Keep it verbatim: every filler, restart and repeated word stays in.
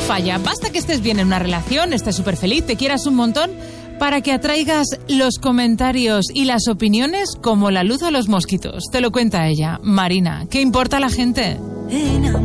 falla. Basta que estés bien en una relación, estés súper feliz, te quieras un montón, para que atraigas los comentarios y las opiniones como la luz a los mosquitos. Te lo cuenta ella, Marina. ¿Qué importa a la gente?